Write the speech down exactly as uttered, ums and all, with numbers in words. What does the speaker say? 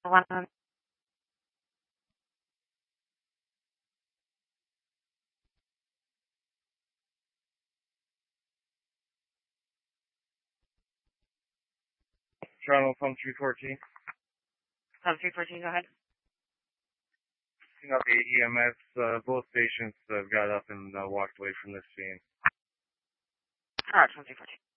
One on Toronto, phone three fourteen. phone three fourteen, go ahead. You know, the E M S, uh, both patients uh, got up and uh, walked away from this scene. All right, phone three fourteen.